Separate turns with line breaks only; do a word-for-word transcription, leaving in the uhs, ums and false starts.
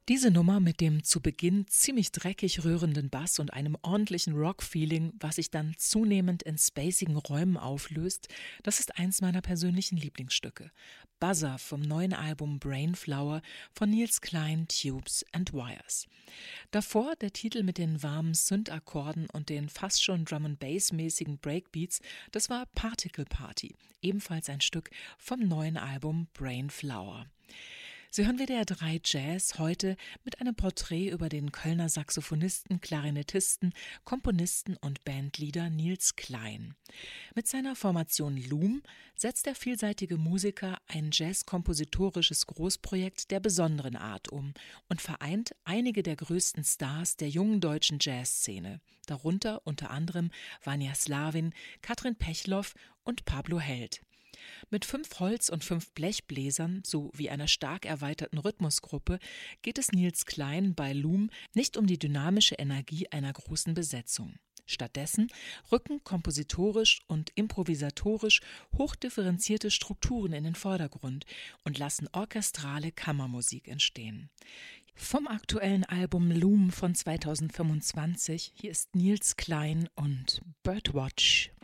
Diese Nummer mit dem zu Beginn ziemlich dreckig rührenden Bass und einem ordentlichen Rock-Feeling, was sich dann zunehmend in spacigen Räumen auflöst, das ist eins meiner persönlichen Lieblingsstücke. Buzzer vom neuen Album Brainflower von Nils Cline, Tubes and Wires. Davor der Titel mit den warmen Synth-Akkorden und den fast schon Drum-and-Bass-mäßigen Breakbeats, das war Particle Party, ebenfalls ein Stück vom neuen Album Brainflower. Sie hören W D R drei Jazz heute mit einem Porträt über den Kölner Saxophonisten, Klarinettisten, Komponisten und Bandleader Nils Cline. Mit seiner Formation Loom setzt der vielseitige Musiker ein jazzkompositorisches Großprojekt der besonderen Art um und vereint einige der größten Stars der jungen deutschen Jazzszene, darunter unter anderem Vanja Slavin, Katrin Pechloff und Pablo Held. Mit fünf Holz- und fünf Blechbläsern sowie einer stark erweiterten Rhythmusgruppe geht es Nils Cline bei Loom nicht um die dynamische Energie einer großen Besetzung. Stattdessen rücken kompositorisch und improvisatorisch hochdifferenzierte Strukturen in den Vordergrund und lassen orchestrale Kammermusik entstehen. Vom aktuellen Album Loom von zweitausendfünfundzwanzig, hier ist Nils Cline und Birdwatch.